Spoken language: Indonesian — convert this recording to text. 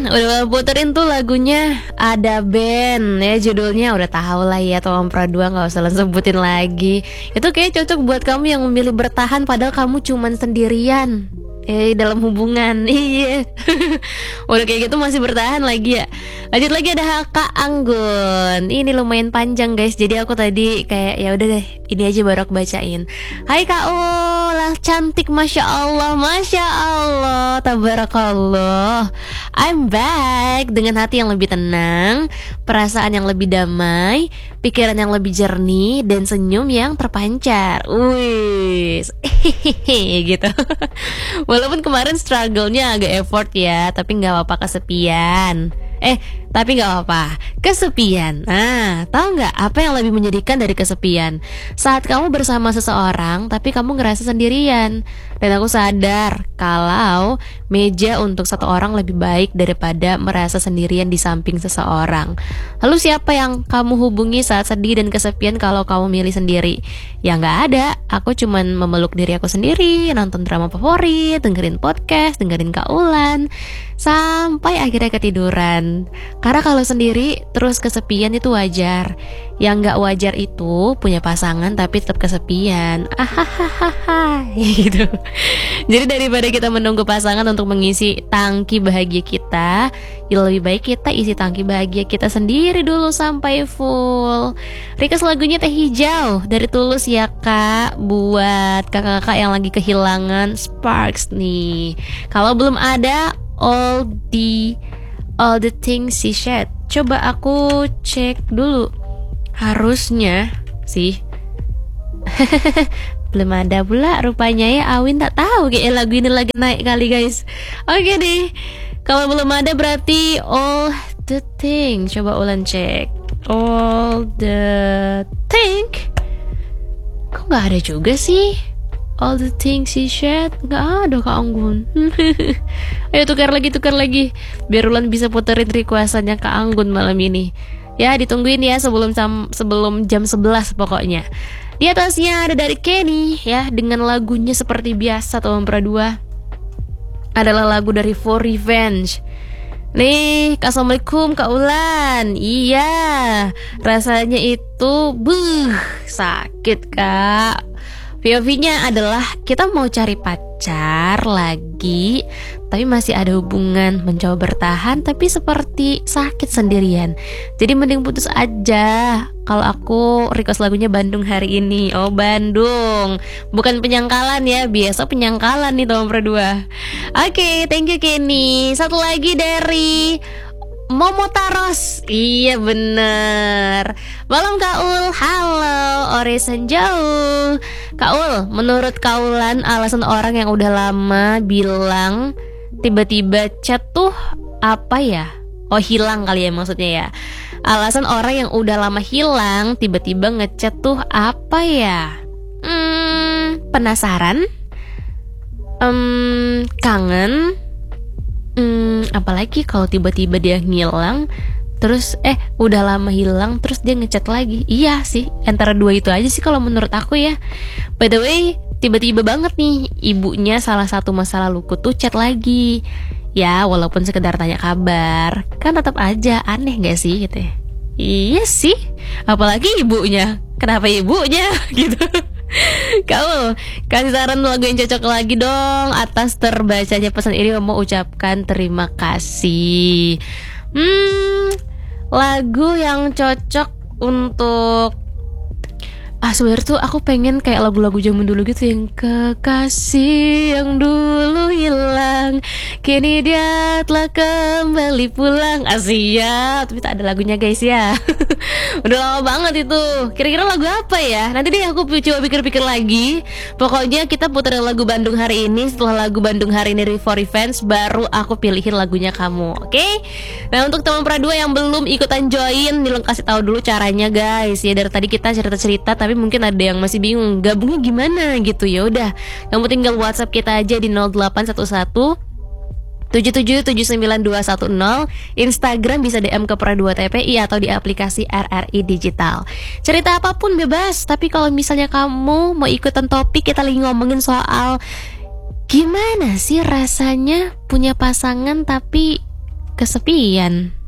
Udah puterin tuh lagunya. Ada band ya, judulnya udah tahu lah ya, Tolong Pradua, gak usah sebutin lagi. Itu kayak cocok buat kamu yang memilih bertahan padahal kamu cuman sendirian dalam hubungan. Iya. Udah kayak gitu masih bertahan lagi ya. Lanjut lagi, ada Kak Anggun. Ini lumayan panjang guys, jadi aku tadi kayak ya udah deh, ini aja baru aku bacain. Hai Kak Ul, cantik, Masya Allah, Masya Allah, Tabarakallah. I'm back dengan hati yang lebih tenang, perasaan yang lebih damai, pikiran yang lebih jernih, dan senyum yang terpancar. Wih, gitu. Walaupun kemarin struggle-nya agak effort ya, tapi gak apa-apa kesepian. Tapi gak apa-apa kesepian. Nah, tahu gak apa yang lebih menyedihkan dari kesepian? Saat kamu bersama seseorang tapi kamu ngerasa sendirian. Dan aku sadar kalau meja untuk satu orang lebih baik daripada merasa sendirian di samping seseorang. Lalu siapa yang kamu hubungi saat sedih dan kesepian kalau kamu milih sendiri? Ya gak ada. Aku cuman memeluk diri aku sendiri, nonton drama favorit, dengerin podcast, dengerin Kak Ulan, sampai akhirnya ketiduran. Karena kalau sendiri terus kesepian itu wajar. Yang gak wajar itu punya pasangan tapi tetap kesepian. Ahahaha, gitu. Jadi daripada kita menunggu pasangan untuk mengisi tangki bahagia kita, ya lebih baik kita isi tangki bahagia kita sendiri dulu sampai full. Request lagunya Teh Hijau dari Tulus ya Kak, buat kakak-kakak yang lagi kehilangan sparks nih. Kalau belum ada all the things she said, coba aku cek dulu. Harusnya sih. Belum ada pula rupanya ya. Awin tak tahu kayak lagu ini lagi naik kali guys. Oke deh, kalau belum ada berarti all the thing. Coba ulang cek. All the thing. Kok gak ada juga sih? All the things she said. Gak ada Kak Anggun. Ayo tukar lagi, biar Ulan bisa puterin requestannya Kak Anggun malam ini. Ya ditungguin ya sebelum jam 11 pokoknya. Di atasnya ada dari Kenny ya, dengan lagunya seperti biasa Tolong Pradua. Adalah lagu dari For Revenge. Nih, assalamualaikum Kak Ulan. Iya, rasanya itu sakit Kak. POV-nya adalah kita mau cari pacar lagi, tapi masih ada hubungan, mencoba bertahan tapi seperti sakit sendirian. Jadi mending putus aja. Kalau aku request lagunya Bandung hari ini. Oh Bandung, bukan Penyangkalan ya. Biasa Penyangkalan nih Tolong Pradua. Oke, thank you Kenny. Satu lagi dari Momotaros. Iya bener. Malam Kak Ul. Halo Oresan jauh. Kak Ul, menurut Kak Ulan, alasan orang yang udah lama bilang tiba-tiba chat tuh apa ya? Oh hilang kali ya maksudnya ya. Alasan orang yang udah lama hilang tiba-tiba ngechat tuh apa ya? Penasaran? Kangen? Apalagi kalau tiba-tiba dia ngilang, terus udah lama hilang terus dia ngechat lagi. Iya sih, antara dua itu aja sih kalau menurut aku ya. By the way, tiba-tiba banget nih ibunya salah satu masa laluku tuh chat lagi. Ya walaupun sekedar tanya kabar, kan tetap aja aneh gak sih gitu ya. Iya sih, apalagi ibunya. Kenapa ibunya gitu. Kamu kasih saran lagu yang cocok lagi dong. Atas terbacanya pesan ini mau ucapkan terima kasih. Lagu yang cocok untuk sebenarnya tuh aku pengen kayak lagu-lagu zaman dulu gitu, yang kekasih yang dulu hilang kini dia telah kembali pulang. Siap, tapi tak ada lagunya guys ya. Udah lama banget itu. Kira-kira lagu apa ya? Nanti deh aku coba pikir-pikir lagi. Pokoknya kita puterin lagu Bandung hari ini. Setelah lagu Bandung hari ini For Revenge, baru aku pilihin lagunya kamu. Oke? Nah untuk teman Pradua yang belum ikutan join, Nilong kasih tahu dulu caranya guys. Ya dari tadi kita cerita-cerita, tapi mungkin ada yang masih bingung gabungnya gimana gitu. Ya udah, kamu tinggal WhatsApp kita aja di 0811 7779210. Instagram bisa DM ke Pradua TPI atau di aplikasi RRI Digital. Cerita apapun bebas, tapi kalau misalnya kamu mau ikutan topik, kita lagi ngomongin soal gimana sih rasanya punya pasangan tapi kesepian.